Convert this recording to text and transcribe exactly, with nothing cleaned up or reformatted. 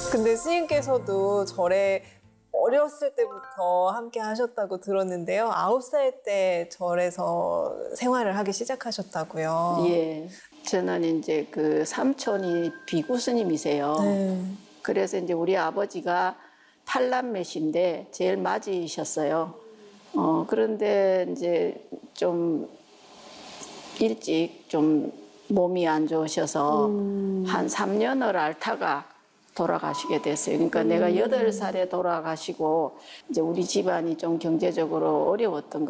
근데 스님께서도 절에 어렸을 때부터 함께 하셨다고 들었는데요. 아홉 살 때 절에서 생활을 하기 시작하셨다고요. 예. 저는 이제 그 삼촌이 비구 스님이세요. 네. 그래서 이제 우리 아버지가 팔남매신데 제일 맞이셨어요. 어, 그런데 이제 좀 일찍 좀 몸이 안 좋으셔서 음. 한 삼 년을 앓다가 돌아가시게 됐어요. 그러니까 음. 내가 여덟 살에 돌아가시고 이제 우리 집안이 좀 경제적으로 어려웠던